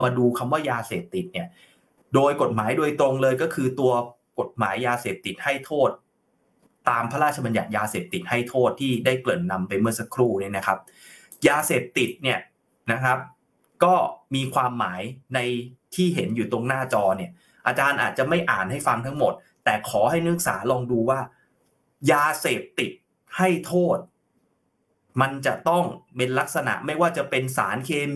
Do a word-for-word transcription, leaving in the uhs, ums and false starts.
มาดูคำว่ายาเสพติดเนี่ยโดยกฎหมายโดยตรงเลยก็คือตัวกฎหมายยาเสพติดให้โทษตามพระราชบัญญัติยาเสพติดให้โทษที่ได้เกริ่นนำไปเมื่อสักครู่นี้นะครับยาเสพติดเนี่ยนะครับก็มีความหมายในที่เห็นอยู่ตรงหน้าจอเนี่ยอาจารย์อาจจะไม่อ่านให้ฟังทั้งหมดแต่ขอให้นักศึกษาลองดูว่ายาเสพติดให้โทษมันจะต้องเป็นลักษณะไม่ว่าจะเป็นสารเคมี